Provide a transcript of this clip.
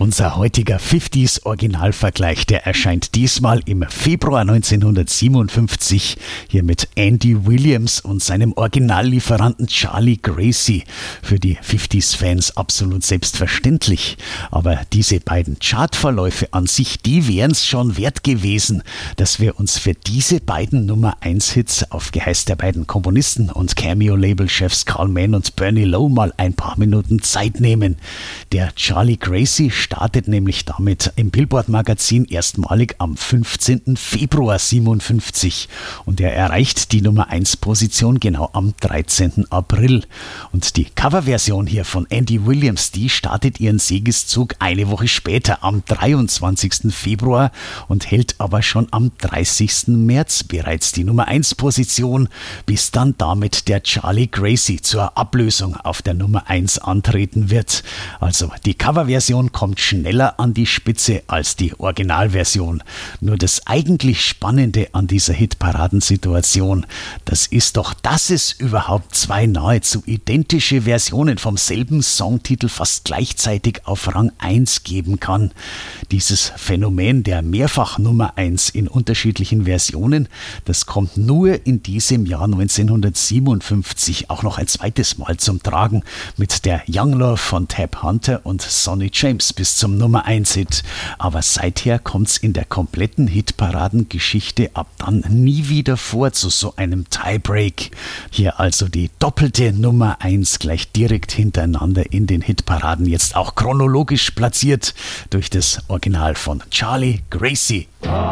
Unser heutiger 50s Originalvergleich, der erscheint diesmal im Februar 1957 hier mit Andy Williams und seinem Originallieferanten Charlie Gracie. Für die 50s-Fans absolut selbstverständlich. Aber diese beiden Chartverläufe an sich, die wären es schon wert gewesen, dass wir uns für diese beiden Nummer-1-Hits auf Geheiß der beiden Komponisten und Cameo-Label-Chefs Carl Mann und Bernie Lowe mal ein paar Minuten Zeit nehmen. Der Charlie Gracie startet nämlich damit im Billboard-Magazin erstmalig am 15. Februar 57 und er erreicht die Nummer-1-Position genau am 13. April. Und die Coverversion hier von Andy Williams, die startet ihren Siegeszug eine Woche später am 23. Februar und hält aber schon am 30. März bereits die Nummer-1-Position, bis dann damit der Charlie Gracie zur Ablösung auf der Nummer 1 antreten wird. Also die Coverversion kommt schneller an die Spitze als die Originalversion. Nur das eigentlich Spannende an dieser Hitparadensituation, das ist doch, dass es überhaupt zwei nahezu identische Versionen vom selben Songtitel fast gleichzeitig auf Rang 1 geben kann. Dieses Phänomen der Mehrfach Nummer 1 in unterschiedlichen Versionen, das kommt nur in diesem Jahr 1957 auch noch ein zweites Mal zum Tragen mit der Young Love von Tab Hunter und Sonny James bis zum Nummer 1-Hit. Aber seither kommt es in der kompletten Hitparadengeschichte ab dann nie wieder vor zu so einem Tiebreak. Hier also die doppelte Nummer 1 gleich direkt hintereinander in den Hitparaden, jetzt auch chronologisch platziert durch das Original von Charlie Gracie.